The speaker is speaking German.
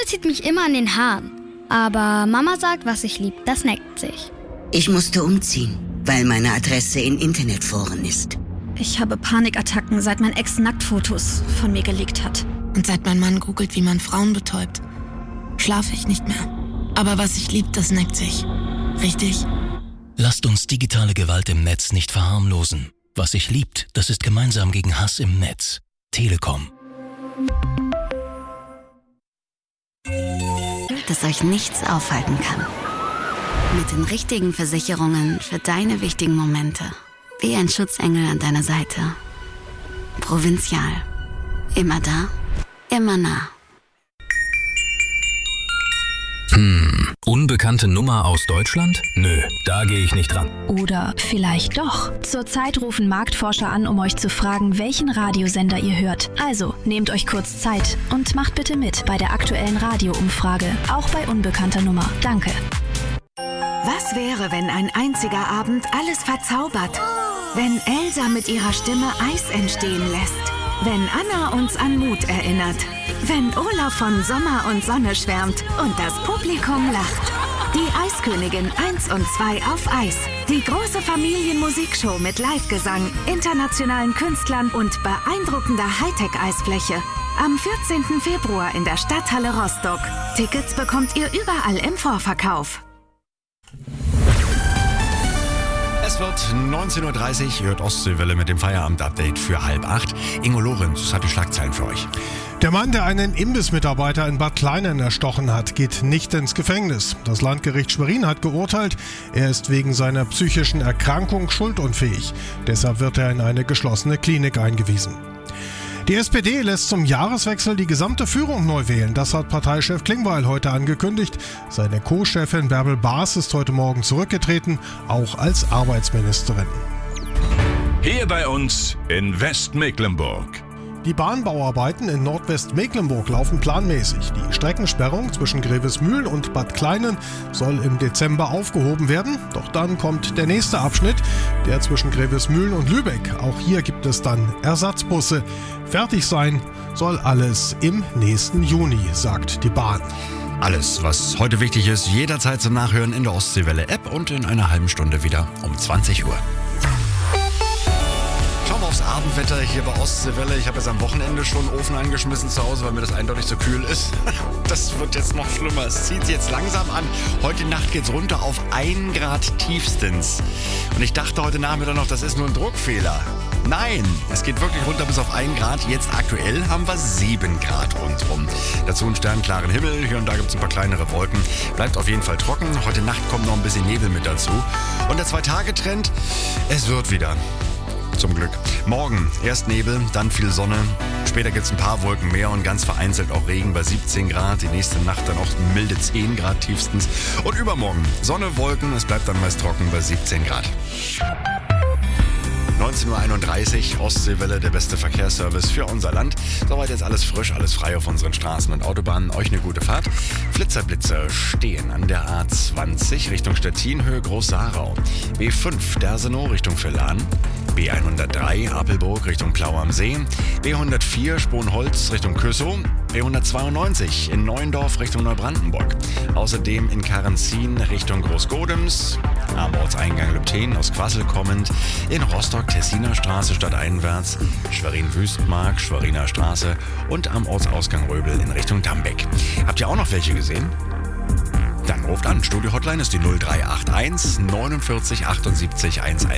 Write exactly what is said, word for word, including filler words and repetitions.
zieht mich immer an den Haaren. Aber Mama sagt, was ich lieb, das neckt sich. Ich musste umziehen, weil meine Adresse in Internetforen ist. Ich habe Panikattacken, seit mein Ex Nacktfotos von mir gelegt hat. Und seit mein Mann googelt, wie man Frauen betäubt, schlafe ich nicht mehr. Aber was ich lieb, das neckt sich. Richtig? Lasst uns digitale Gewalt im Netz nicht verharmlosen. Was sich liebt, das ist gemeinsam gegen Hass im Netz. Telekom. Dass euch nichts aufhalten kann. Mit den richtigen Versicherungen für deine wichtigen Momente. Wie ein Schutzengel an deiner Seite. Provinzial. Immer da, immer nah. Hm, unbekannte Nummer aus Deutschland? Nö, da gehe ich nicht ran. Oder vielleicht doch. Zurzeit rufen Marktforscher an, um euch zu fragen, welchen Radiosender ihr hört. Also, nehmt euch kurz Zeit und macht bitte mit bei der aktuellen Radioumfrage. Auch bei unbekannter Nummer. Danke. Was wäre, wenn ein einziger Abend alles verzaubert? Wenn Elsa mit ihrer Stimme Eis entstehen lässt? Wenn Anna uns an Mut erinnert? Wenn Olaf von Sommer und Sonne schwärmt und das Publikum lacht? Die Eiskönigin eins und zwei auf Eis. Die große Familienmusikshow mit Live-Gesang, internationalen Künstlern und beeindruckender Hightech-Eisfläche. Am vierzehnten Februar in der Stadthalle Rostock. Tickets bekommt ihr überall im Vorverkauf. Es wird neunzehn Uhr dreißig, ihr hört Ostseewelle mit dem Feierabend-Update für halb acht. Ingo Lorenz hat die Schlagzeilen für euch. Der Mann, der einen Imbissmitarbeiter in Bad Kleinen erstochen hat, geht nicht ins Gefängnis. Das Landgericht Schwerin hat geurteilt, er ist wegen seiner psychischen Erkrankung schuldunfähig. Deshalb wird er in eine geschlossene Klinik eingewiesen. Die S P D lässt zum Jahreswechsel die gesamte Führung neu wählen. Das hat Parteichef Klingbeil heute angekündigt. Seine Co-Chefin Bärbel Baas ist heute Morgen zurückgetreten, auch als Arbeitsministerin. Hier bei uns in Westmecklenburg. Die Bahnbauarbeiten in Nordwestmecklenburg laufen planmäßig. Die Streckensperrung zwischen Grevesmühl und Bad Kleinen soll im Dezember aufgehoben werden. Doch dann kommt der nächste Abschnitt, der zwischen Grevesmühl und Lübeck. Auch hier gibt es dann Ersatzbusse. Fertig sein soll alles im nächsten Juni, sagt die Bahn. Alles, was heute wichtig ist, jederzeit zum Nachhören in der Ostseewelle-App und in einer halben Stunde wieder um zwanzig Uhr. Schauen wir aufs Abendwetter hier bei Ostseewelle. Ich habe jetzt am Wochenende schon einen Ofen angeschmissen zu Hause, weil mir das eindeutig zu kühl ist. Das wird jetzt noch schlimmer. Es zieht jetzt langsam an. Heute Nacht geht es runter auf ein Grad tiefstens. Und ich dachte heute Nachmittag noch, das ist nur ein Druckfehler. Nein, es geht wirklich runter bis auf ein Grad. Jetzt aktuell haben wir sieben Grad rundherum. Dazu einen sternklaren Himmel. Hier und da gibt es ein paar kleinere Wolken. Bleibt auf jeden Fall trocken. Heute Nacht kommt noch ein bisschen Nebel mit dazu. Und der Zwei-Tage-Trend, es wird wieder. Zum Glück. Morgen erst Nebel, dann viel Sonne. Später gibt es ein paar Wolken mehr und ganz vereinzelt auch Regen bei siebzehn Grad. Die nächste Nacht dann auch milde zehn Grad tiefstens. Und übermorgen Sonne, Wolken, es bleibt dann meist trocken bei siebzehn Grad. neunzehn Uhr einunddreißig, Ostseewelle, der beste Verkehrsservice für unser Land. Soweit jetzt alles frisch, alles frei auf unseren Straßen und Autobahnen. Euch eine gute Fahrt. Flitzer-Blitzer stehen an der A zwanzig Richtung Stettin, Höhe Groß-Sarau. B fünf Dersenow Richtung Villahn. B hundertdrei Apelburg Richtung Plau am See. B hundertvier Sponholz Richtung Küssow. B hundertzweiundneunzig in Neuendorf Richtung Neubrandenburg. Außerdem in Karanzin Richtung Großgodems. Am Ortseingang Lübten aus Quassel kommend. In Rostock Tessiner Straße stadteinwärts. Schwerin-Wüstmark, Schweriner Straße. Und am Ortsausgang Röbel in Richtung Dambeck. Habt ihr auch noch welche gesehen? Dann ruft an. Studio Hotline ist die null drei acht eins neunundvierzig achtundsiebzig elf.